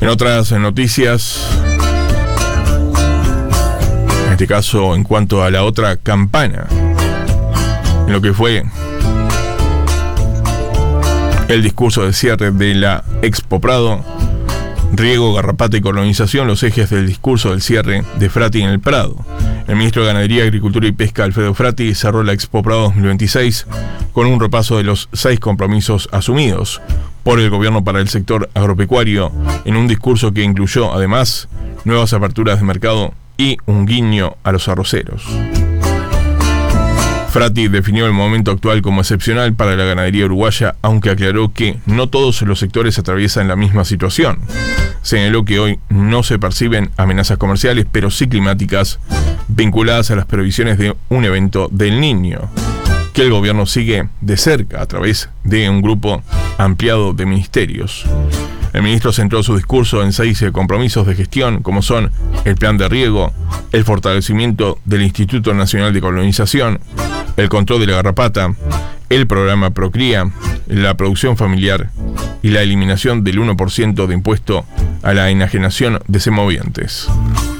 En otras noticias, en este caso en cuanto a la otra campana, en lo que fue el discurso de cierre de la Expo Prado, riego, garrapata y colonización, los ejes del discurso del cierre de Frati en el Prado. El ministro de Ganadería, Agricultura y Pesca, Alfredo Frati, cerró la Expo Prado 2026 con un repaso de los 6 compromisos asumidos por el gobierno para el sector agropecuario, en un discurso que incluyó, además, nuevas aperturas de mercado y un guiño a los arroceros. Frati definió el momento actual como excepcional para la ganadería uruguaya, aunque aclaró que no todos los sectores atraviesan la misma situación. Señaló que hoy no se perciben amenazas comerciales, pero sí climáticas, vinculadas a las previsiones de un evento del Niño, que el gobierno sigue de cerca a través de un grupo ampliado de ministerios. El ministro centró su discurso en 6 compromisos de gestión, como son el plan de riego, el fortalecimiento del Instituto Nacional de Colonización, el control de la garrapata, el programa Procría, la producción familiar y la eliminación del 1% de impuesto a la enajenación de semovientes.